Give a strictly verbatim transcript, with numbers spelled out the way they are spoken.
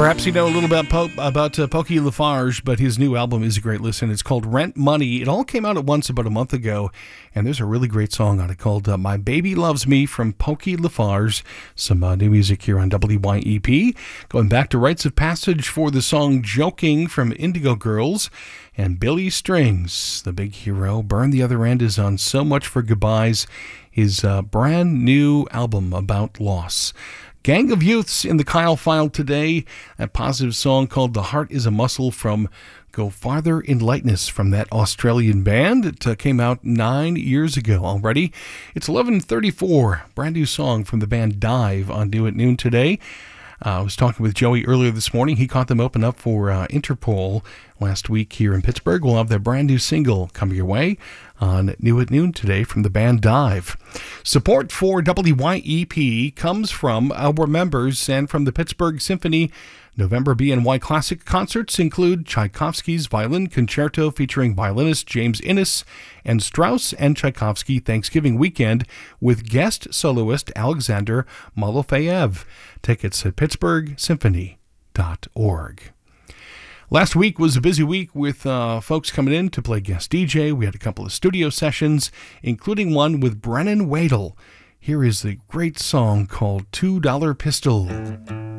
Perhaps you know a little bit about, about uh, Pokey Lafarge, but his new album is a great listen. It's called Rent Money. It all came out at once about a month ago, and there's a really great song on it called uh, My Baby Loves Me from Pokey Lafarge. Some uh, new music here on W Y E P. Going back to Rites of Passage for the song Joking from Indigo Girls. And Billy Strings, the big hero. Burn the Other End is on So Much for Goodbyes, his uh, brand new album about loss. Gang of Youths in the Kyle File today. A positive song called The Heart is a Muscle from Go Farther in Lightness from that Australian band. It uh, came out nine years ago already. It's eleven thirty-four. Brand new song from the band Dive on New at Noon today. Uh, I was talking with Joey earlier this morning. He caught them open up for uh, Interpol last week here in Pittsburgh. We'll have their brand new single coming your way on New at Noon today from the band Dive. Support for W Y E P comes from our members and from the Pittsburgh Symphony. November B N Y Classic concerts include Tchaikovsky's Violin Concerto featuring violinist James Innes and Strauss and Tchaikovsky Thanksgiving Weekend with guest soloist Alexander Malofeyev. Tickets at pittsburgh symphony dot org. Last week was a busy week with uh, folks coming in to play guest D J. We had a couple of studio sessions, including one with Brennan Wadle. Here is the great song called two dollar Pistol.